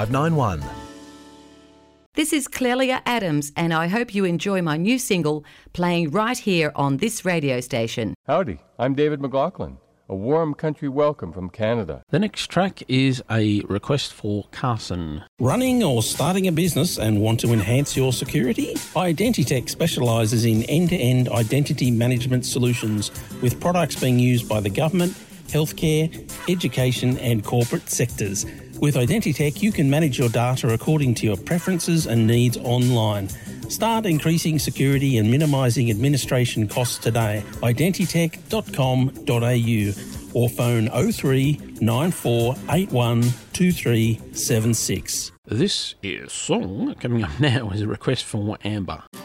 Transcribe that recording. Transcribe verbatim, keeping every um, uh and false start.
five nine one. This is Clelia Adams, and I hope you enjoy my new single playing right here on this radio station. Howdy, I'm David McLaughlin. A warm country welcome from Canada. The next track is a request for Carson. Running or starting a business and want to enhance your security? Identitech specialises in end-to-end identity management solutions with products being used by the government, healthcare, education and corporate sectors. With Identitech, you can manage your data according to your preferences and needs online. Start increasing security and minimising administration costs today. identitech dot com dot a u or phone oh three nine four eight one two three seven six. This is song coming up now is a request for Amber.